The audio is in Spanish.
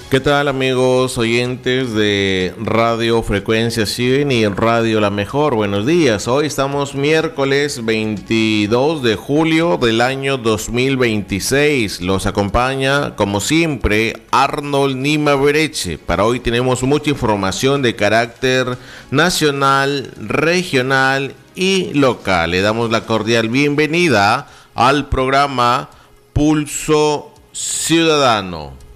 ¿Qué tal, amigos oyentes de Radio Frecuencia 100 y Radio La Mejor? Buenos días. Hoy estamos miércoles 22 de julio del año 2026. Los acompaña, como siempre, Arnold Nima Bereche. Para hoy tenemos mucha información de carácter nacional, regional y local. Le damos la cordial bienvenida al programa Pulso Ciudadano.